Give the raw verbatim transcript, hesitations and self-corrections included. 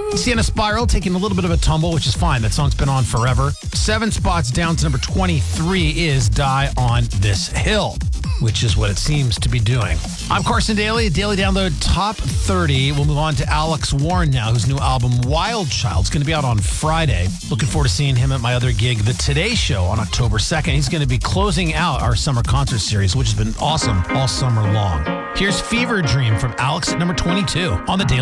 Sienna Spiral taking a little bit of a tumble, which is fine. That song's been on forever. Seven spots down to number twenty-three is Die on This Hill, which is what it seems to be doing. I'm Carson Daly, Daily Download Top thirty. We'll move on to Alex Warren now, whose new album, Wild Child, is going to be out on Friday. Looking forward to seeing him at my other gig, The Today Show, on October second. He's going to be closing out our summer concert series, which has been awesome all summer long. Here's Fever Dream from Alex at number twenty-two on the Daily